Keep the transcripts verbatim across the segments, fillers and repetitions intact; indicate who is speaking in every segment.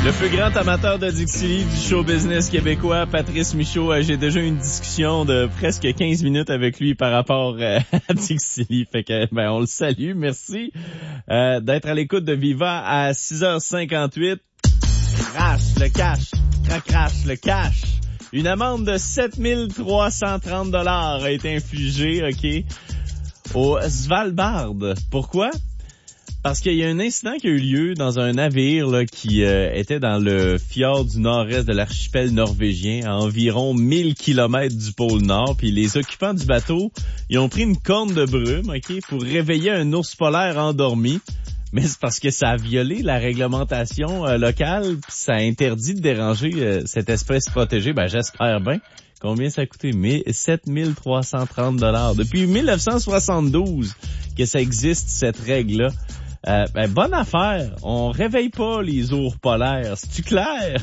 Speaker 1: Le plus grand amateur de Dixili du show business québécois, Patrice Michaud. J'ai déjà eu une discussion de presque quinze minutes avec lui par rapport euh, à Dixili. Fait que, ben, on le salue. Merci euh, d'être à l'écoute de Viva à six heures cinquante-huit. Crash le cash. Crash, crash le cash. Une amende de sept mille trois cent trente dollars a été infligée, OK, au Svalbard. Pourquoi? Parce qu'il y a un incident qui a eu lieu dans un navire là, qui euh, était dans le fjord du nord-est de l'archipel norvégien, à environ mille kilomètres du pôle Nord. Puis les occupants du bateau, ils ont pris une corne de brume, ok, pour réveiller un ours polaire endormi. Mais c'est parce que ça a violé la réglementation euh, locale, puis ça a interdit de déranger euh, cette espèce protégée. Ben j'espère bien. Combien ça a coûté? sept mille trois cent trente dollars. Depuis mille neuf cent soixante-douze que ça existe, cette règle-là. Euh, ben, bonne affaire. On réveille pas les ours polaires. C'est-tu clair?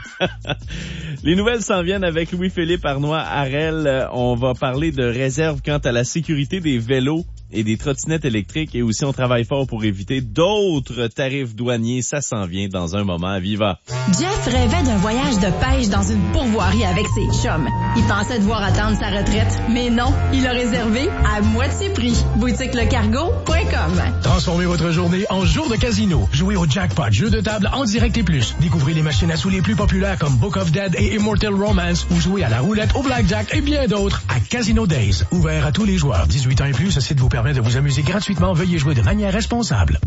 Speaker 1: Les nouvelles s'en viennent avec Louis-Philippe Arnois-Harel. On va parler de réserve quant à la sécurité des vélos et des trottinettes électriques, et aussi on travaille fort pour éviter d'autres tarifs douaniers. Ça s'en vient dans un moment à Viva.
Speaker 2: Jeff rêvait d'un voyage de pêche dans une pourvoirie avec ses chums. Il pensait devoir attendre sa retraite, mais non, il a réservé à moitié prix. boutique le cargo point com.
Speaker 3: Transformez votre journée en jour de casino. Jouez au jackpot, jeu de table en direct et plus. Découvrez les machines à sous les plus populaires comme Book of Dead et Immortal Romance, ou jouez à la roulette, au blackjack et bien d'autres à Casino Days. Ouvert à tous les joueurs. dix-huit ans et plus, ce site vous permet de vous amuser gratuitement. Veuillez jouer de manière responsable.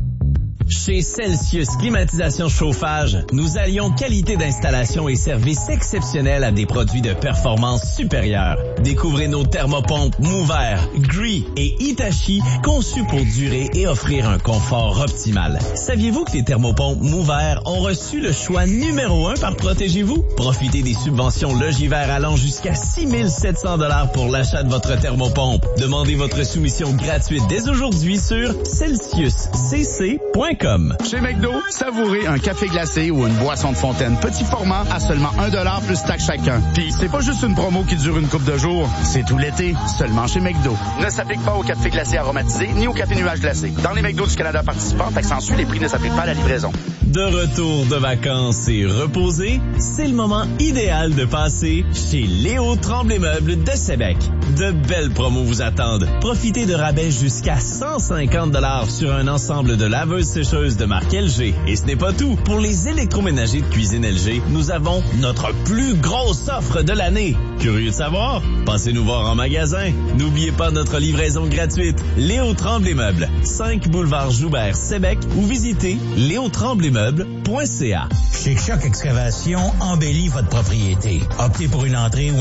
Speaker 4: Chez Celsius Climatisation Chauffage, nous allions qualité d'installation et service exceptionnel à des produits de performance supérieure. Découvrez nos thermopompes Mover, Gree et Hitachi, conçus pour durer et offrir un confort optimal. Saviez-vous que les thermopompes Mover ont reçu le choix numéro un par Protégez-vous? Profitez des subventions Logivert allant jusqu'à six mille sept cents dollars pour l'achat de votre thermopompe. Demandez votre soumission gratuite dès aujourd'hui sur celsius c c point com.
Speaker 5: Chez McDo, savourez un café glacé ou une boisson de fontaine petit format à seulement un dollar plus taxe chacun. Puis c'est pas juste une promo qui dure une couple de jours, c'est tout l'été, seulement chez McDo. Ne s'applique pas au café glacé aromatisé ni au café nuage glacé. Dans les McDo du Canada participants, taxe en suit, les prix ne s'appliquent pas à la livraison.
Speaker 4: De retour de vacances et reposé, c'est le moment idéal de passer chez Léo Tremblay Meubles de Sébec. De belles promos vous attendent. Profitez de rabais jusqu'à cent cinquante dollars sur un ensemble de laveuses sécheuses de marque L G. Et ce n'est pas tout. Pour les électroménagers de cuisine L G, nous avons notre plus grosse offre de l'année. Curieux de savoir? Passez nous voir en magasin. N'oubliez pas notre livraison gratuite. Léo Tremblay Meubles, cinq boulevard Joubert, Sébec, ou visitez léo tremblay meubles point c a.
Speaker 6: Chez Choc Excavation, embellit votre propriété. Optez pour une entrée ou